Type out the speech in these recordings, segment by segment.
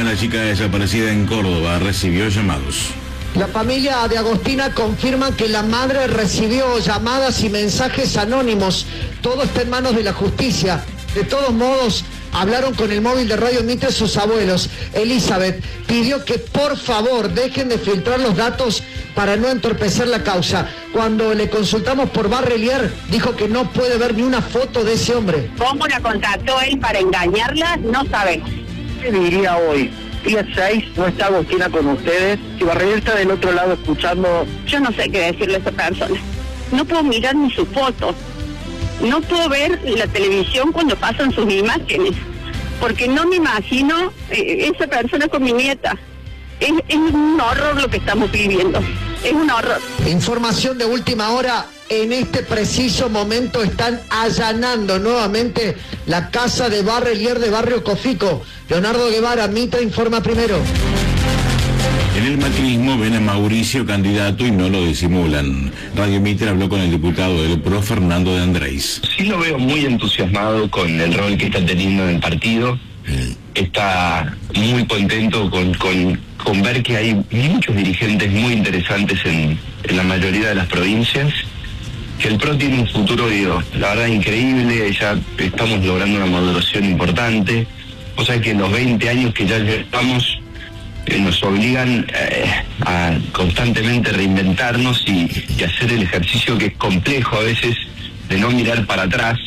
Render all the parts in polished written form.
la chica desaparecida en Córdoba recibió llamados. La familia de Agostina confirma que la madre recibió llamadas y mensajes anónimos. Todo está en manos de la justicia. De todos modos, hablaron con el móvil de Radio Mitre sus abuelos. Elizabeth pidió que por favor dejen de filtrar los datos para no entorpecer la causa. Cuando le consultamos por Barrelier, dijo que no puede ver ni una foto de ese hombre. ¿Cómo la contactó él para engañarla? No sabemos. ¿Qué diría hoy? Día 6, no está Agostina con ustedes. Si Barrelier está del otro lado escuchando... Yo no sé qué decirle a esa persona. No puedo mirar ni sus fotos. No puedo ver la televisión cuando pasan sus imágenes. Porque no me imagino esa persona con mi nieta. Es un horror lo que estamos viviendo. Es un horror. Información de última hora. En este preciso momento están allanando nuevamente la casa de Barrelier de Barrio Cofico. Leonardo Guevara, Mitre informa primero. En el macrismo ven a Mauricio candidato y no lo disimulan. Radio Mitre habló con el diputado del PRO, Fernando de Andrés. Sí lo veo muy entusiasmado con el rol que está teniendo en el partido. Está muy contento con ver que hay muchos dirigentes muy interesantes en la mayoría de las provincias. Que el PRO tiene un futuro, digo, la verdad increíble, ya estamos logrando una maduración importante. O sea que los 20 años que ya llevamos nos obligan a constantemente reinventarnos y hacer el ejercicio que es complejo a veces de no mirar para atrás.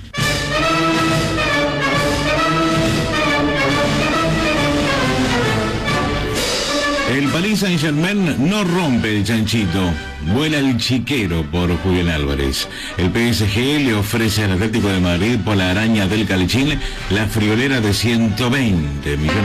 El Paris Saint-Germain no rompe el chanchito, vuela el chiquero por Julián Álvarez. El PSG le ofrece al Atlético de Madrid por la araña del Calchín la friolera de 120 millones.